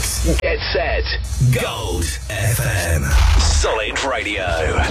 hits. Get set. Gold FM. Solid Radio.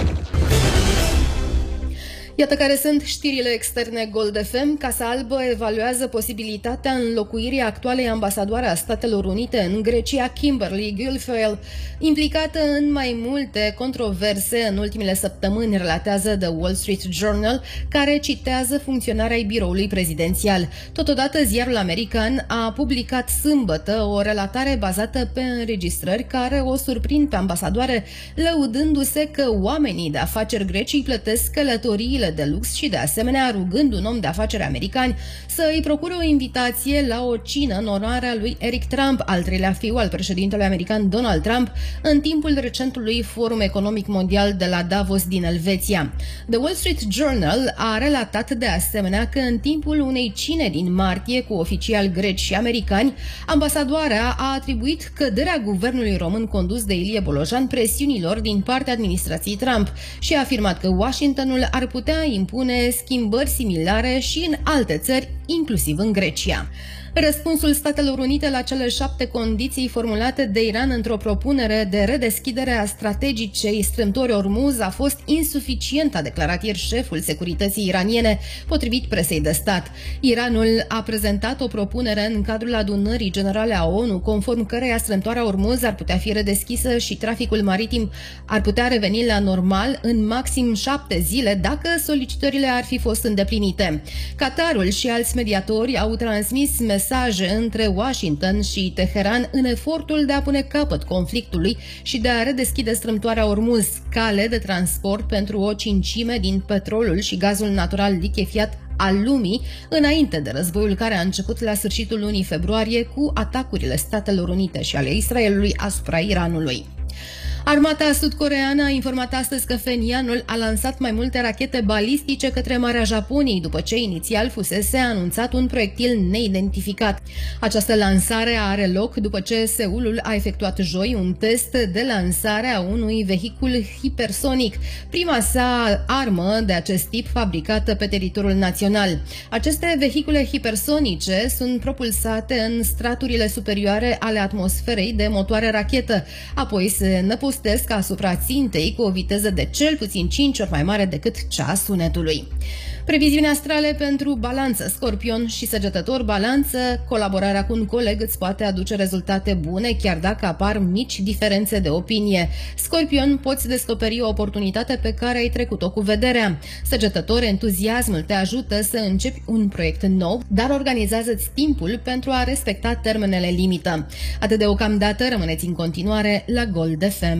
Iată care sunt știrile externe Gold FM. Casa Albă evaluează posibilitatea înlocuirii actualei ambasadoare a Statelor Unite în Grecia, Kimberly Guilfoyle, implicată în mai multe controverse în ultimele săptămâni, relatează The Wall Street Journal, care citează funcționarea biroului prezidențial. Totodată, ziarul american a publicat sâmbătă o relatare bazată pe înregistrări care o surprind pe ambasadoare, lăudându-se că oamenii de afaceri greci îi plătesc călătoriile de lux și, de asemenea, rugând un om de afaceri american să îi procure o invitație la o cină în onoarea lui Eric Trump, al treilea fiu al președintelui american Donald Trump, în timpul recentului Forum Economic Mondial de la Davos din Elveția. The Wall Street Journal a relatat de asemenea că în timpul unei cine din martie cu oficiali greci și americani, ambasadoarea a atribuit căderea guvernului român condus de Ilie Bolojan presiunilor din partea administrației Trump și a afirmat că Washingtonul ar putea impune schimbări similare și în alte țări, inclusiv în Grecia. Răspunsul Statelor Unite la cele 7 condiții formulate de Iran într-o propunere de redeschidere a strategicei strâmtori Ormuz a fost insuficient, a declarat ieri șeful securității iraniene, potrivit presei de stat. Iranul a prezentat o propunere în cadrul adunării generale a ONU, conform căreia strâmtoarea Ormuz ar putea fi redeschisă și traficul maritim ar putea reveni la normal în maxim 7 zile dacă solicitările ar fi fost îndeplinite. Qatarul și alți mediatori au transmis mesaje între Washington și Teheran în efortul de a pune capăt conflictului și de a redeschide strâmtoarea Ormuz, cale de transport pentru o cincime din petrolul și gazul natural lichefiat al lumii, înainte de războiul care a început la sfârșitul lunii februarie cu atacurile Statelor Unite și ale Israelului asupra Iranului. Armata sud-coreeană a informat astăzi că Phenianul a lansat mai multe rachete balistice către Marea Japoniei, după ce inițial fusese anunțat un proiectil neidentificat. Această lansare are loc după ce Seulul a efectuat joi un test de lansare a unui vehicul hipersonic, prima sa armă de acest tip fabricată pe teritoriul național. Aceste vehicule hipersonice sunt propulsate în straturile superioare ale atmosferei de motoare rachetă, apoi se năpostesc asupra țintei cu o viteză de cel puțin 5 ori mai mare decât cea a sunetului. Previziuni astrale pentru Balanță, Scorpion și Săgetător. Balanță, colaborarea cu un coleg îți poate aduce rezultate bune, chiar dacă apar mici diferențe de opinie. Scorpion, poți descoperi o oportunitate pe care ai trecut-o cu vederea. Săgetător, entuziasmul te ajută să începi un proiect nou, dar organizează-ți timpul pentru a respecta termenele limită. Atât deocamdată, rămâneți în continuare la Gold FM.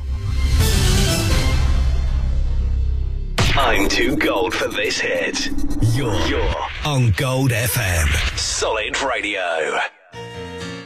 I'm too gold for this hit. You're on Gold FM. Solid Radio.